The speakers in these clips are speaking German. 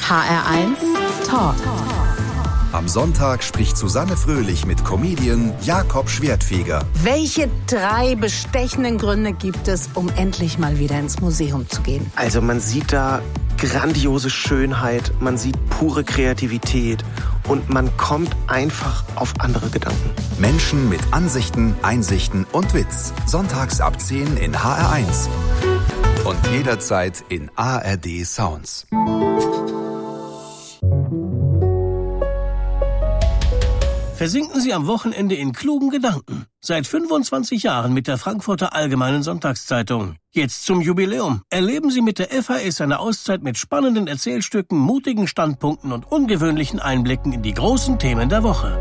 HR1 Talk. Am Sonntag spricht Susanne Fröhlich mit Comedian Jakob Schwertfeger. Welche 3 bestechenden Gründe gibt es, um endlich mal wieder ins Museum zu gehen? Also man sieht da grandiose Schönheit, man sieht pure Kreativität und man kommt einfach auf andere Gedanken. Menschen mit Ansichten, Einsichten und Witz. Sonntags ab 10 in HR1. Und jederzeit in ARD Sounds. Versinken Sie am Wochenende in klugen Gedanken. Seit 25 Jahren mit der Frankfurter Allgemeinen Sonntagszeitung. Jetzt zum Jubiläum. Erleben Sie mit der FAS eine Auszeit mit spannenden Erzählstücken, mutigen Standpunkten und ungewöhnlichen Einblicken in die großen Themen der Woche.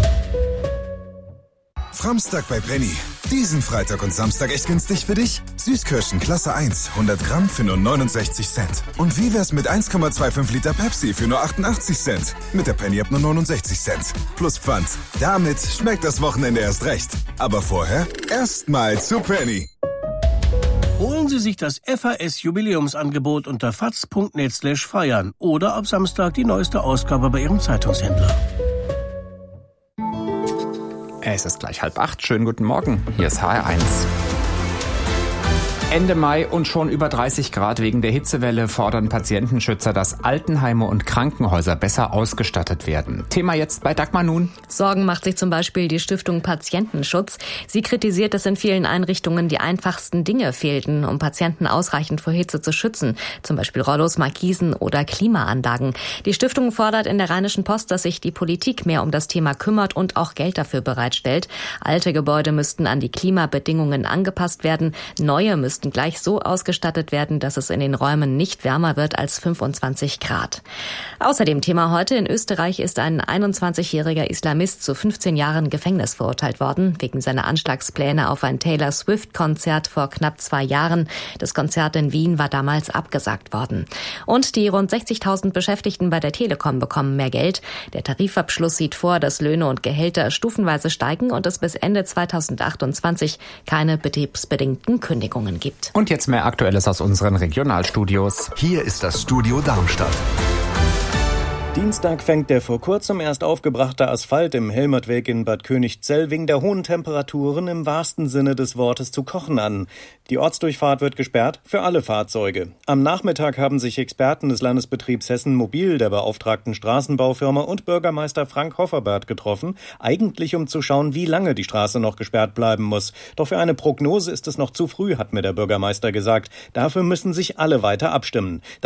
Framstag bei Penny. Diesen Freitag und Samstag echt günstig für dich? Süßkirschen Klasse 1, 100 Gramm für nur 69 Cent. Und wie wär's mit 1,25 Liter Pepsi für nur 88 Cent? Mit der Penny ab nur 69 Cent. Plus Pfand. Damit schmeckt das Wochenende erst recht. Aber vorher erstmal zu Penny. Holen Sie sich das FAS-Jubiläumsangebot unter faz.net/feiern oder ab Samstag die neueste Ausgabe bei Ihrem Zeitungshändler. Es ist gleich 7:30. Schönen guten Morgen. Hier ist HR1. Ende Mai und schon über 30 Grad wegen der Hitzewelle fordern Patientenschützer, dass Altenheime und Krankenhäuser besser ausgestattet werden. Thema jetzt bei Dagmar Nun. Sorgen macht sich zum Beispiel die Stiftung Patientenschutz. Sie kritisiert, dass in vielen Einrichtungen die einfachsten Dinge fehlten, um Patienten ausreichend vor Hitze zu schützen. Zum Beispiel Rollos, Markisen oder Klimaanlagen. Die Stiftung fordert in der Rheinischen Post, dass sich die Politik mehr um das Thema kümmert und auch Geld dafür bereitstellt. Alte Gebäude müssten an die Klimabedingungen angepasst werden. Neue müssten gleich so ausgestattet werden, dass es in den Räumen nicht wärmer wird als 25 Grad. Außerdem Thema heute: In Österreich ist ein 21-jähriger Islamist zu 15 Jahren Gefängnis verurteilt worden, wegen seiner Anschlagspläne auf ein Taylor Swift-Konzert vor knapp 2 Jahren. Das Konzert in Wien war damals abgesagt worden. Und die rund 60.000 Beschäftigten bei der Telekom bekommen mehr Geld. Der Tarifabschluss sieht vor, dass Löhne und Gehälter stufenweise steigen und es bis Ende 2028 keine betriebsbedingten Kündigungen gibt. Und jetzt mehr Aktuelles aus unseren Regionalstudios. Hier ist das Studio Darmstadt. Dienstag fängt der vor kurzem erst aufgebrachte Asphalt im Helmertweg in Bad Königszell wegen der hohen Temperaturen im wahrsten Sinne des Wortes zu kochen an. Die Ortsdurchfahrt wird gesperrt für alle Fahrzeuge. Am Nachmittag haben sich Experten des Landesbetriebs Hessen Mobil, der beauftragten Straßenbaufirma und Bürgermeister Frank Hofferbert getroffen, eigentlich um zu schauen, wie lange die Straße noch gesperrt bleiben muss. Doch für eine Prognose ist es noch zu früh, hat mir der Bürgermeister gesagt. Dafür müssen sich alle weiter abstimmen.